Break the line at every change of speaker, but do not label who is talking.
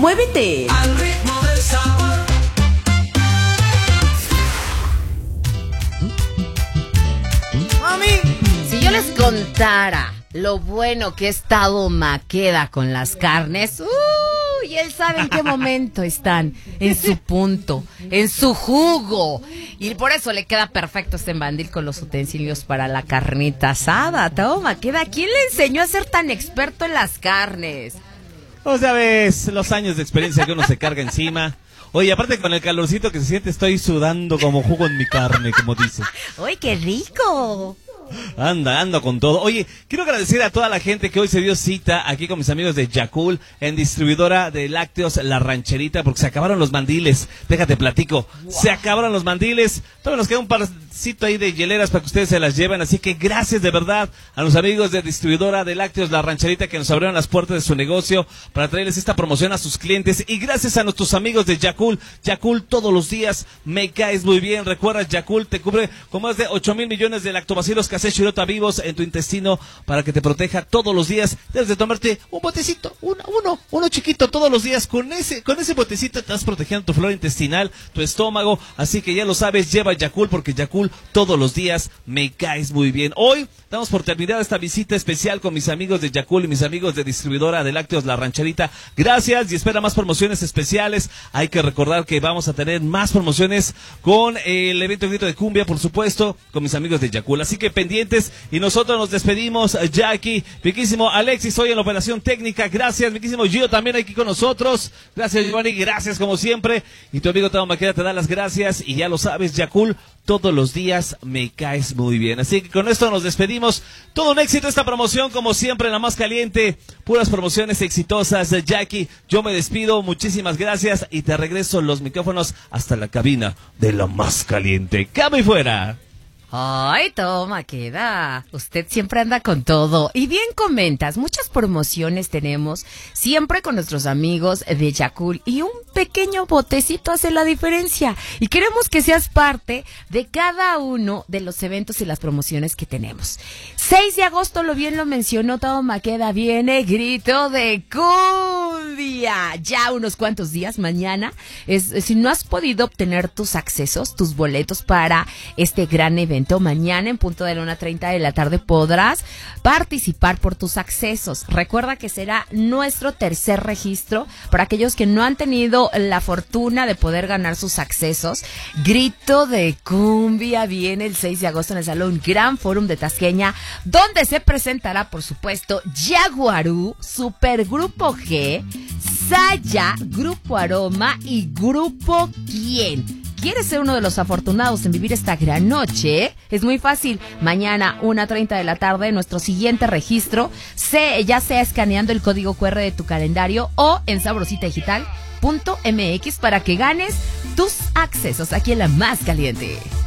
¡Muévete!
Al ritmo del sabor.
¡Mami!
Si yo les contara lo bueno que ha estado Maqueda con las carnes, y él sabe en qué momento están, en su punto, en su jugo. Y por eso le queda perfecto este mandil con los utensilios para la carnita asada. Tao Maqueda, ¿quién le enseñó a ser tan experto en las carnes?
O sea, ves los años de experiencia que uno se carga encima. Oye, aparte con el calorcito que se siente, estoy sudando como jugo en mi carne, como dice.
¡Uy, qué rico!
Ando con todo. Oye, quiero agradecer a toda la gente que hoy se dio cita aquí con mis amigos de Yakult, en distribuidora de lácteos La Rancherita, porque se acabaron los mandiles. Déjate platico, se acabaron los mandiles. Todavía nos queda un parcito ahí de hieleras para que ustedes se las lleven. Así que gracias de verdad a los amigos de distribuidora de lácteos La Rancherita que nos abrieron las puertas de su negocio para traerles esta promoción a sus clientes. Y gracias a nuestros amigos de Yakult. Yakult, todos los días me caes muy bien. Recuerda, Yakult te cubre con más de 8,000 millones de lactobacilos casés Shirota vivos en tu intestino para que te proteja todos los días. Debes de tomarte un botecito, uno chiquito todos los días. Con ese botecito estás protegiendo tu flora intestinal, tu estómago. Así que ya lo sabes, lleva Yakult porque Yakult todos los días me caes muy bien. Hoy damos por terminada esta visita especial con mis amigos de Yakult y mis amigos de distribuidora de lácteos La Rancherita. Gracias y espera más promociones especiales. Hay que recordar que vamos a tener más promociones con el evento Grito de Cumbia, por supuesto, con mis amigos de Yakult. Así que pendientes y nosotros nos despedimos. Jackie, Viquísimo, Alexis hoy en la operación técnica. Gracias, Viquísimo, Gio también aquí con nosotros. Gracias, Giovanni, gracias como siempre. Y tu amigo Tao Maqueda te da las gracias y ya lo sabes, Yakult, todos los días me caes muy bien. Así que con esto nos despedimos. Todo un éxito esta promoción, como siempre, la más caliente. Puras promociones exitosas. Jackie, yo me despido. Muchísimas gracias y te regreso los micrófonos hasta la cabina de la más caliente. ¡Cama y fuera!
Ay, toma, queda. Usted siempre anda con todo. Y bien comentas, muchas promociones tenemos siempre con nuestros amigos de Yakult. Y un pequeño botecito hace la diferencia. Y queremos que seas parte de cada uno de los eventos y las promociones que tenemos. 6 de agosto, lo mencionó Toma, queda, viene Grito de Cumbia. Ya unos cuantos días, mañana. Si no has podido obtener tus accesos, tus boletos para este gran evento, mañana en punto de la 1:30 de la tarde podrás participar por tus accesos. Recuerda que será nuestro tercer registro para aquellos que no han tenido la fortuna de poder ganar sus accesos. Grito de Cumbia viene el 6 de agosto en el Salón Gran Forum de Tasqueña, donde se presentará, por supuesto, Yaguarú, Supergrupo G, Saya, Grupo Aroma y Grupo Quién. ¿Quieres ser uno de los afortunados en vivir esta gran noche? Es muy fácil. Mañana, 1:30 de la tarde, nuestro siguiente registro, ya sea escaneando el código QR de tu calendario o en sabrositadigital.mx para que ganes tus accesos aquí en La Más Caliente.